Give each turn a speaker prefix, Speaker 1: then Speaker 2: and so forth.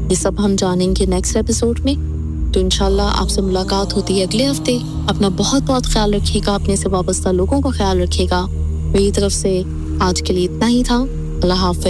Speaker 1: ये सब हम जानेंगे नेक्स्ट एपिसोड में। तो इंशाल्लाह आपसे मुलाकात होती है अगले हफ्ते। अपना बहुत बहुत ख्याल रखिएगा, अपने से वाबस्ता लोगों का ख्याल रखिएगा। मेरी तरफ से आज के लिए इतना ही था। अल्लाह हाफ़िज़।